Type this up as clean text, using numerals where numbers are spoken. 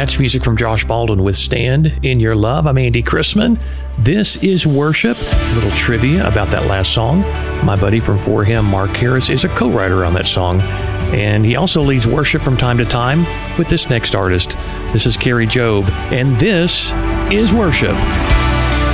That's music from Josh Baldwin with Stand in Your Love. I'm Andy Chrisman. This is Worship. A little trivia about that last song. My buddy from For Him, Mark Harris, is a co-writer on that song. And he also leads worship from time to time with this next artist. This is Carrie Job, and this is Worship.